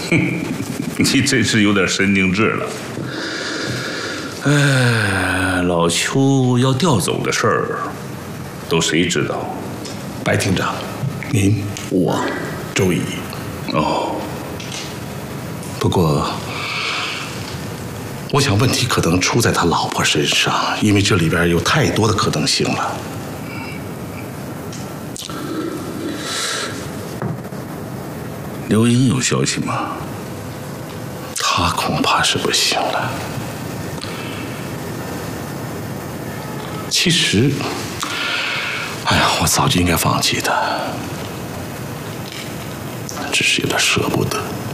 你这是有点神经质了。老邱要调走的事儿，都谁知道？ 白厅长，您、我、周乙。 哦。 不过，我想问题可能出在他老婆身上，因为这里边有太多的可能性了。 刘英有消息吗？ 他恐怕是不行了。其实，哎呀，我早就应该放弃的，只是有点舍不得。